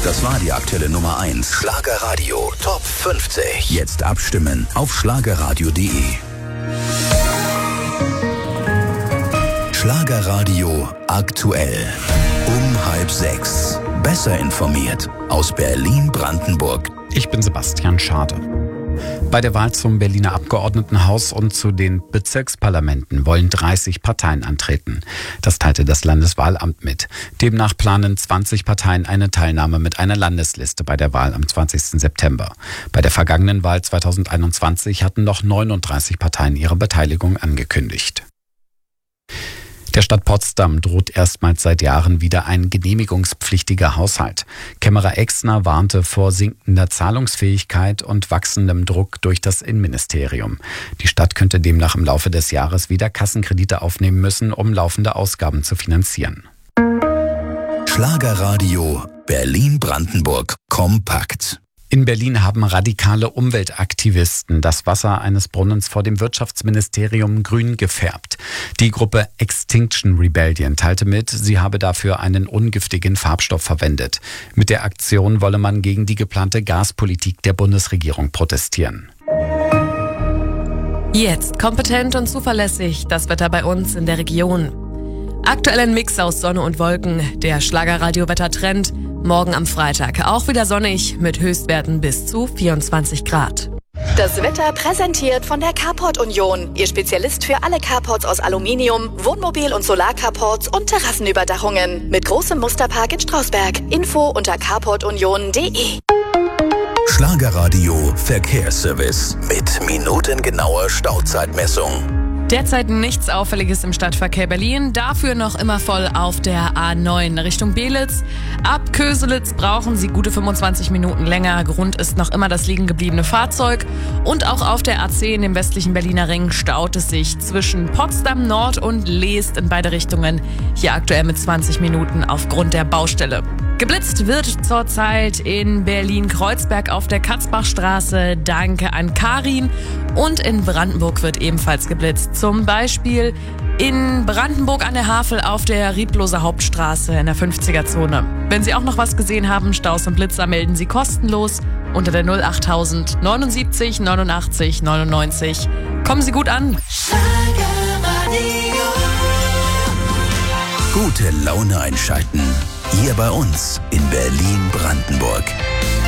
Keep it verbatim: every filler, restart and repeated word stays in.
Das war die aktuelle Nummer eins. Schlagerradio Top fünfzig. Jetzt abstimmen auf schlagerradio punkt de. Schlagerradio aktuell. Um halb sechs. Besser informiert aus Berlin-Brandenburg. Ich bin Sebastian Schade. Bei der Wahl zum Berliner Abgeordnetenhaus und zu den Bezirksparlamenten wollen dreißig Parteien antreten. Das teilte das Landeswahlamt mit. Demnach planen zwanzig Parteien eine Teilnahme mit einer Landesliste bei der Wahl am zwanzigsten September. Bei der vergangenen Wahl zweitausendeinundzwanzig hatten noch neununddreißig Parteien ihre Beteiligung angekündigt. Der Stadt Potsdam droht erstmals seit Jahren wieder ein genehmigungspflichtiger Haushalt. Kämmerer Exner warnte vor sinkender Zahlungsfähigkeit und wachsendem Druck durch das Innenministerium. Die Stadt könnte demnach im Laufe des Jahres wieder Kassenkredite aufnehmen müssen, um laufende Ausgaben zu finanzieren. Schlagerradio Berlin-Brandenburg kompakt. In Berlin haben radikale Umweltaktivisten das Wasser eines Brunnens vor dem Wirtschaftsministerium grün gefärbt. Die Gruppe Extinction Rebellion teilte mit, sie habe dafür einen ungiftigen Farbstoff verwendet. Mit der Aktion wolle man gegen die geplante Gaspolitik der Bundesregierung protestieren. Jetzt kompetent und zuverlässig das Wetter bei uns in der Region. Aktuell ein Mix aus Sonne und Wolken, der Schlagerradio-Wettertrend. Morgen am Freitag auch wieder sonnig mit Höchstwerten bis zu vierundzwanzig Grad. Das Wetter präsentiert von der Carport Union. Ihr Spezialist für alle Carports aus Aluminium, Wohnmobil- und Solarcarports und Terrassenüberdachungen. Mit großem Musterpark in Strausberg. Info unter carport union punkt de. Schlagerradio Verkehrsservice mit minutengenauer Stauzeitmessung. Derzeit nichts Auffälliges im Stadtverkehr Berlin, dafür noch immer voll auf der A neun Richtung Belitz. Ab Köselitz brauchen Sie gute fünfundzwanzig Minuten länger. Grund ist noch immer das liegen gebliebene Fahrzeug. Und auch auf der A zehn im westlichen Berliner Ring staut es sich zwischen Potsdam Nord und Leest in beide Richtungen. Hier aktuell mit zwanzig Minuten aufgrund der Baustelle. Geblitzt wird zurzeit in Berlin-Kreuzberg auf der Katzbachstraße. Danke an Karin. Und in Brandenburg wird ebenfalls geblitzt. Zum Beispiel in Brandenburg an der Havel auf der Riedloser Hauptstraße in der fünfziger-Zone. Wenn Sie auch noch was gesehen haben, Staus und Blitzer, melden Sie kostenlos unter der null achttausend neunundsiebzig neunundachtzig neunundneunzig. Kommen Sie gut an. Gute Laune einschalten. Hier bei uns in Berlin-Brandenburg.